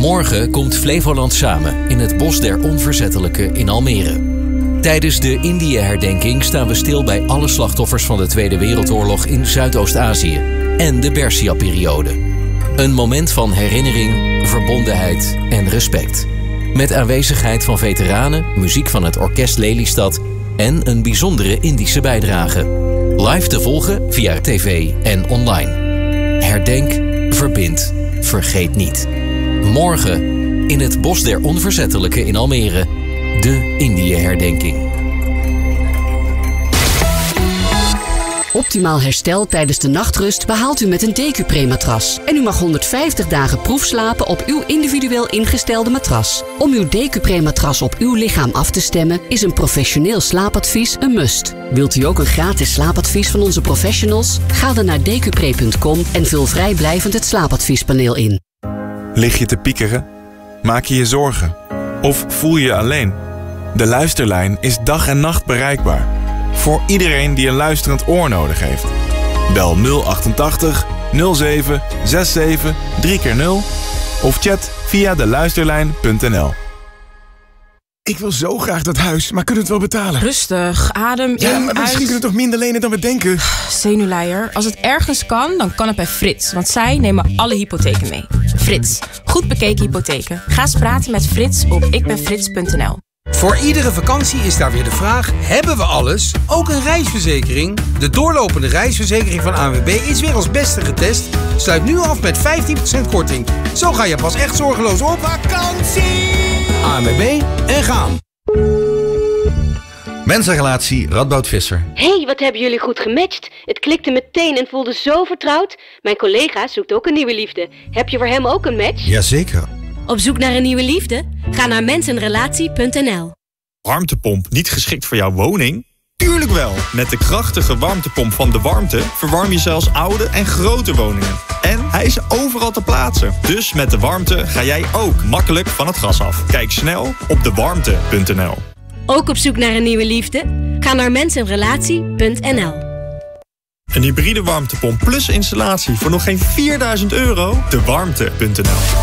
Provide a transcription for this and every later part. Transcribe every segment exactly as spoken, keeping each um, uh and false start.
Morgen komt Flevoland samen in het Bos der Onverzettelijken in Almere. Tijdens de Indië-herdenking staan we stil bij alle slachtoffers van de Tweede Wereldoorlog in Zuidoost-Azië en de Persia-periode. Een moment van herinnering, verbondenheid en respect. Met aanwezigheid van veteranen, muziek van het Orkest Lelystad en een bijzondere Indische bijdrage. Live te volgen via tv en online. Herdenk, verbind, vergeet niet. Morgen in het Bos der Onverzettelijken in Almere, de Indië-herdenking. Optimaal herstel tijdens de nachtrust behaalt u met een Decupre-matras. En u mag honderdvijftig dagen proefslapen op uw individueel ingestelde matras. Om uw Decupre-matras op uw lichaam af te stemmen is een professioneel slaapadvies een must. Wilt u ook een gratis slaapadvies van onze professionals? Ga dan naar decupre punt com en vul vrijblijvend het slaapadviespaneel in. Lig je te piekeren? Maak je je zorgen? Of voel je je alleen? De Luisterlijn is dag en nacht bereikbaar. Voor iedereen die een luisterend oor nodig heeft. Bel nul achtentachtig nul zeven zevenenzestig drie keer nul of chat via de luisterlijn punt n l. Ik wil zo graag dat huis, maar kunnen we het wel betalen? Rustig, adem in, Ja, maar misschien uit. kunnen we toch minder lenen dan we denken? Zenuwleier. Als het ergens kan, dan kan het bij Frits. Want zij nemen alle hypotheken mee. Frits. Goed bekeken hypotheken. Ga eens praten met Frits op ikbenfrits punt n l. Voor iedere vakantie is daar weer de vraag, hebben we alles? Ook een reisverzekering? De doorlopende reisverzekering van A N W B is weer als beste getest. Sluit nu af met vijftien procent korting. Zo ga je pas echt zorgeloos op vakantie. A N W B en gaan. Mensenrelatie Radboud Visser. Hé, hey, wat hebben jullie goed gematcht. Het klikte meteen en voelde zo vertrouwd. Mijn collega zoekt ook een nieuwe liefde. Heb je voor hem ook een match? Jazeker. Op zoek naar een nieuwe liefde? Ga naar mensenrelatie punt n l. Warmtepomp niet geschikt voor jouw woning? Tuurlijk wel! Met de krachtige warmtepomp van De Warmte verwarm je zelfs oude en grote woningen. En hij is overal te plaatsen. Dus met De Warmte ga jij ook makkelijk van het gas af. Kijk snel op de warmte punt n l. Ook op zoek naar een nieuwe liefde? Ga naar mensenrelatie punt n l. Een hybride warmtepomp plus installatie voor nog geen vierduizend euro? de warmte punt n l.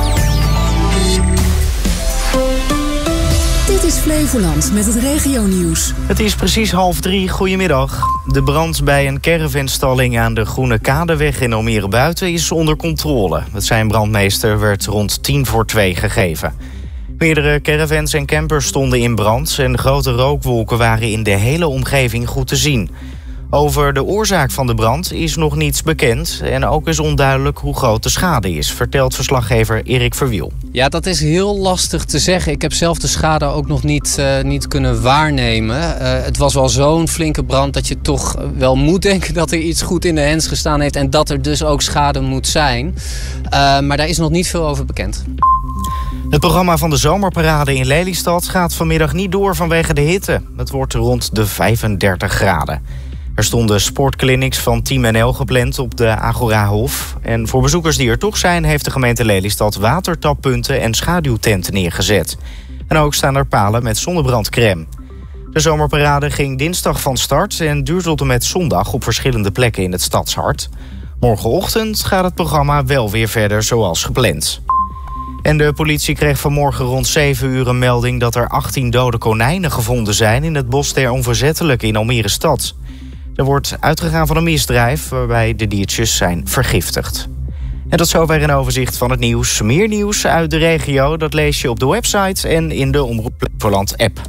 Dit is Flevoland met het regionieuws. Het is precies half drie. Goedemiddag. De brand bij een caravanstalling aan de Groene Kadeweg in Almere Buiten is onder controle. Het zijn brandmeester werd rond tien voor twee gegeven. Meerdere caravans en campers stonden in brand en grote rookwolken waren in de hele omgeving goed te zien. Over de oorzaak van de brand is nog niets bekend en ook is onduidelijk hoe groot de schade is, vertelt verslaggever Erik Verwiel. Ja, dat is heel lastig te zeggen. Ik heb zelf de schade ook nog niet, uh, niet kunnen waarnemen. Uh, het was wel zo'n flinke brand dat je toch wel moet denken dat er iets goed in de hens gestaan heeft en dat er dus ook schade moet zijn. Uh, maar daar is nog niet veel over bekend. Het programma van de zomerparade in Lelystad gaat vanmiddag niet door vanwege de hitte. Het wordt rond de vijfendertig graden. Er stonden sportclinics van Team N L gepland op de Agorahof. En voor bezoekers die er toch zijn, heeft de gemeente Lelystad watertappunten en schaduwtenten neergezet. En ook staan er palen met zonnebrandcrème. De zomerparade ging dinsdag van start en duurt tot en met zondag op verschillende plekken in het stadshart. Morgenochtend gaat het programma wel weer verder zoals gepland. En de politie kreeg vanmorgen rond zeven uur een melding dat er achttien dode konijnen gevonden zijn in het Bos der Onverzettelijken in Almere stad. Er wordt uitgegaan van een misdrijf waarbij de diertjes zijn vergiftigd. En tot zover een overzicht van het nieuws. Meer nieuws uit de regio, dat lees je op de website en in de Omroep Flevoland app.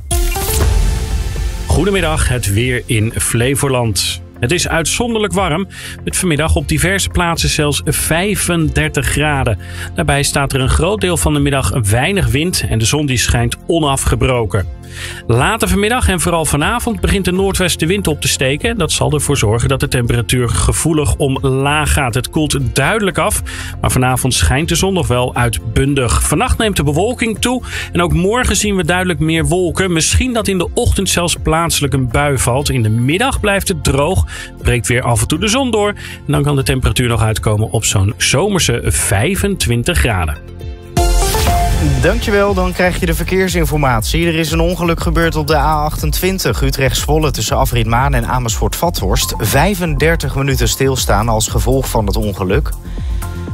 Goedemiddag, het weer in Flevoland. Het is uitzonderlijk warm, met vanmiddag op diverse plaatsen zelfs vijfendertig graden. Daarbij staat er een groot deel van de middag weinig wind en de zon die schijnt onafgebroken. Later vanmiddag en vooral vanavond begint de noordwestenwind op te steken. Dat zal ervoor zorgen dat de temperatuur gevoelig omlaag gaat. Het koelt duidelijk af, maar vanavond schijnt de zon nog wel uitbundig. Vannacht neemt de bewolking toe en ook morgen zien we duidelijk meer wolken. Misschien dat in de ochtend zelfs plaatselijk een bui valt. In de middag blijft het droog, breekt weer af en toe de zon door. En dan kan de temperatuur nog uitkomen op zo'n zomerse vijfentwintig graden. Dankjewel, dan krijg je de verkeersinformatie. Er is een ongeluk gebeurd op de A achtentwintig Utrecht-Zwolle tussen Afrit Maan en Amersfoort-Vathorst. vijfendertig minuten stilstaan als gevolg van het ongeluk.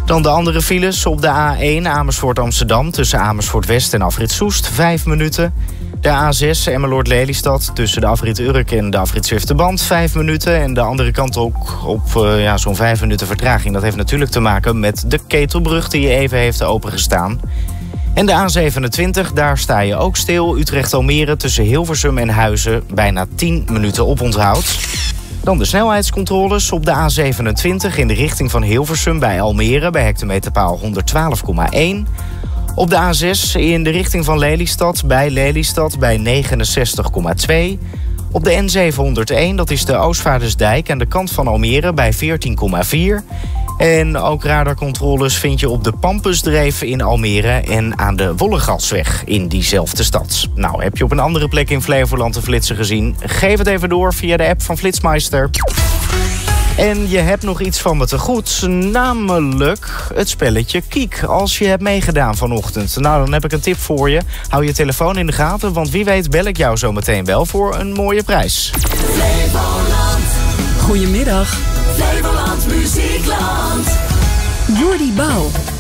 Dan de andere files op de A één Amersfoort-Amsterdam... tussen Amersfoort West en afrit Soest, vijf minuten. De A zes Emmeloord-Lelystad tussen de afrit Urk en de afrit Zwifterband, vijf minuten. En de andere kant ook op uh, ja, zo'n vijf minuten vertraging. Dat heeft natuurlijk te maken met de Ketelbrug die even heeft opengestaan. En de A zevenentwintig, daar sta je ook stil. Utrecht-Almere tussen Hilversum en Huizen, bijna tien minuten oponthoud. Dan de snelheidscontroles op de A zevenentwintig in de richting van Hilversum bij Almere... bij hectometerpaal honderdtwaalf komma één. Op de A zes in de richting van Lelystad bij Lelystad bij negenenzestig komma twee. Op de N zevenhonderdéén, dat is de Oostvaardersdijk aan de kant van Almere bij veertien komma vier. En ook radarcontroles vind je op de Pampusdreef in Almere en aan de Wollegasweg in diezelfde stad. Nou, heb je op een andere plek in Flevoland een flitser gezien? Geef het even door via de app van Flitsmeister. En je hebt nog iets van me te goed, namelijk het spelletje Kiek. Als je hebt meegedaan vanochtend, nou dan heb ik een tip voor je. Hou je telefoon in de gaten, want wie weet bel ik jou zo meteen wel voor een mooie prijs. Flevoland. Goedemiddag. Flevoland Muziekland. Jordi Bouw.